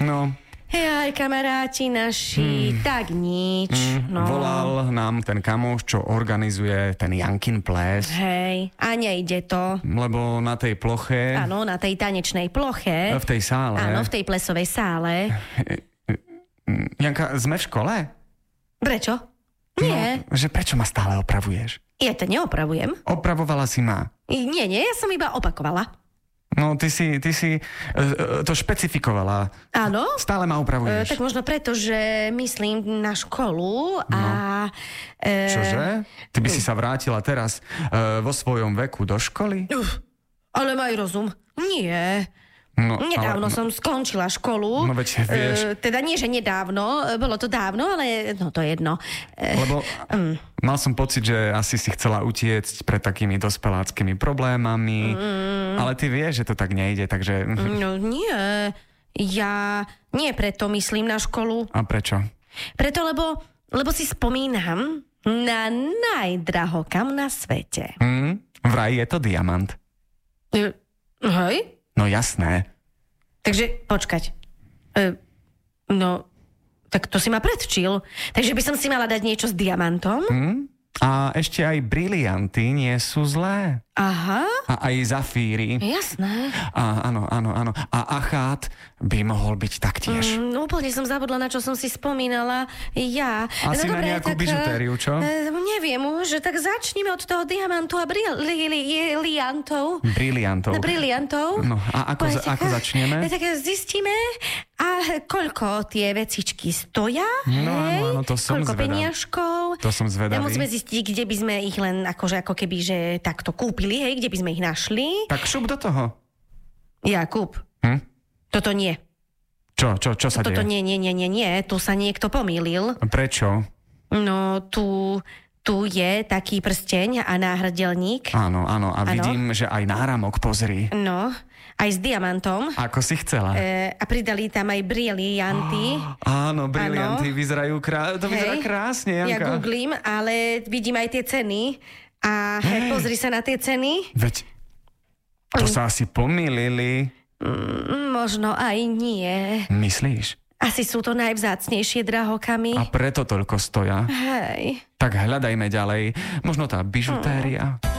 No. Hej, kamaráti naši, tak nič. No. Volal nám ten kamoš, čo organizuje ten Jankin ples. Hej, a nejde to. Lebo na tej ploche... Áno, na tej tanečnej ploche. V tej sále. Áno, v tej plesovej sále. Janka, sme v škole? Prečo? Nie. No, že prečo ma stále opravuješ? Ja to neopravujem. Opravovala si ma. Nie, ja som iba opakovala. No, ty si to špecifikovala. Áno? Stále ma opravuješ. Tak možno preto, že myslím na školu a... Čože? Ty by si sa vrátila teraz vo svojom veku do školy? Ale maj rozum. Nie. No, Nedávno som skončila školu. No veď vieš... Teda nie, že nedávno, bolo to dávno, ale no to je jedno. Lebo mal som pocit, že asi si chcela utiecť pred takými dospeláckými problémami, ale ty vieš, že to tak nejde, takže... No nie, ja nie preto myslím na školu. A prečo? Preto, lebo si spomínam na najdrahokam na svete. Vraj je to diamant. Hej? No jasné. Takže, počkať. No, tak to si ma predčil. Takže by som si mala dať niečo s diamantom? A ešte aj brilianty nie sú zlé. Aha. A aj zafíry. Jasné. A áno. A achát by mohol byť taktiež. Úplne som zabudla, na čo som si spomínala. Ja. Asi no, na nejakú bižutériu, čo? Neviem, že tak začnime od toho diamantu a briliantov. Briliantov. No, a ako začneme? Tak zistíme, a koľko tie vecičky stoja. No, to som koľko zvedavý. peniažkov. To som zvedavý. Musíme zistiť, kde by sme ich len ako keby, že takto kúpili, hej, kde by sme ich našli. Tak šup do toho. Jakub. Toto nie. Čo sa Toto deje? nie. Tu sa niekto pomýlil. Prečo? No, tu je taký prsteň a náhrdelník. Áno. A vidím, že aj náramok, pozri. No, aj s diamantom. Ako si chcela. A pridali tam aj brilianty. Áno, brilianty vyzerajú to vyzerá krásne, Janka. Ja googlím, ale vidím aj tie ceny. A pozri sa na tie ceny. Veď, to sa asi pomýlili. Možno aj nie. Myslíš? Asi sú to najvzácnejšie drahokamy. A preto toľko stoja. Hej. Tak hľadajme ďalej. Možno tá bižutéria.